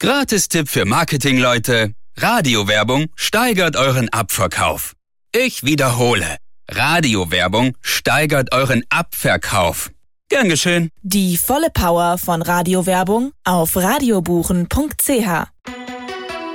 Gratis-Tipp für Marketingleute. Radiowerbung steigert euren Abverkauf. Ich wiederhole. Radiowerbung steigert euren Abverkauf. Gern geschehen. Die volle Power von Radiowerbung auf radiobuchen.ch.